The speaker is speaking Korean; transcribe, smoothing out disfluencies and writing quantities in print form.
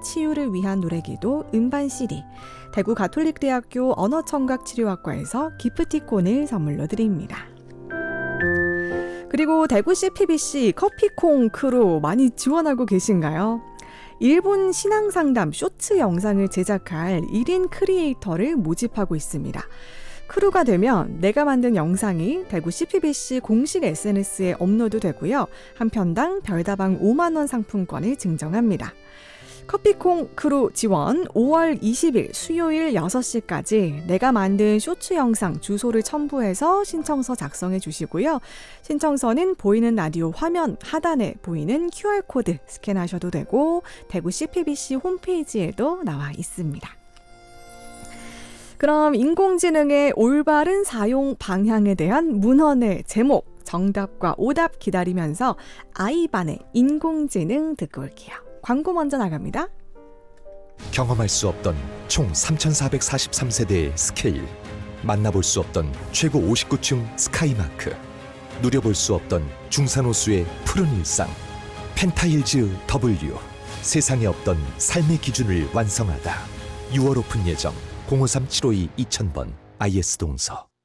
치유를 위한 노래기도 음반 CD, 대구 가톨릭대학교 언어청각치료학과에서 기프티콘을 선물로 드립니다. 그리고 대구시 PBC 커피콩 크루 많이 지원하고 계신가요? 일본 신앙상담 쇼츠 영상을 제작할 1인 크리에이터를 모집하고 있습니다. 크루가 되면 내가 만든 영상이 대구 CPBC 공식 SNS에 업로드 되고요. 한 편당 별다방 5만 원 상품권을 증정합니다. 커피콩 크루 지원 5월 20일 수요일 6시까지 내가 만든 쇼츠 영상 주소를 첨부해서 신청서 작성해 주시고요. 신청서는 보이는 라디오 화면 하단에 보이는 QR코드 스캔하셔도 되고 대구 CPBC 홈페이지에도 나와 있습니다. 그럼 인공지능의 올바른 사용 방향에 대한 문헌의 제목, 정답과 오답 기다리면서 아이반의 인공지능 듣고 올게요. 광고 먼저 나갑니다. 경험할 수 없던 총 3,443세대의 스케일, 만나볼 수 없던 최고 59층 스카이마크, 누려볼 수 없던 중산호수의 푸른 일상, 펜타힐즈 W, 세상에 없던 삶의 기준을 완성하다. 6월 오픈 예정 053-752-2000번 IS동서.